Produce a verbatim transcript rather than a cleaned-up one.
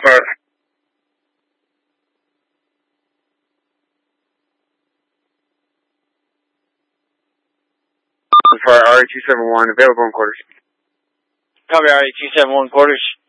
Fire. Fire R E two seven one, available in quarters. Copy R E two seven one quarters.